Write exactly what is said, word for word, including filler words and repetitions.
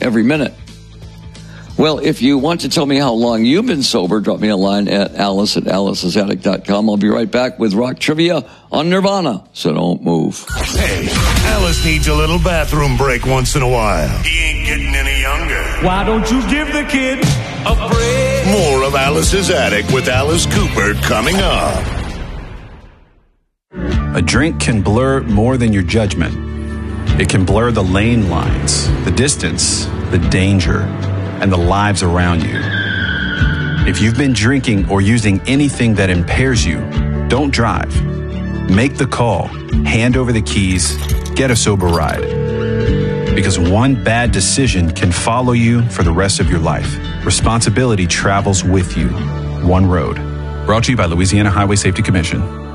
every minute. Well, if you want to tell me how long you've been sober, drop me a line at Alice at alice's addict dot com. I'll be right back with rock trivia on Nirvana, so don't move. Hey, Alice needs a little bathroom break once in a while. He ain't getting any younger. Why don't you give the kid a break? More of Alice's Attic with Alice Cooper coming up. A drink can blur more than your judgment. It can blur the lane lines, the distance, the danger, and the lives around you. If you've been drinking or using anything that impairs you, don't drive. Make the call, hand over the keys, get a sober ride. Because one bad decision can follow you for the rest of your life. Responsibility travels with you. One road. Brought to you by Louisiana Highway Safety Commission.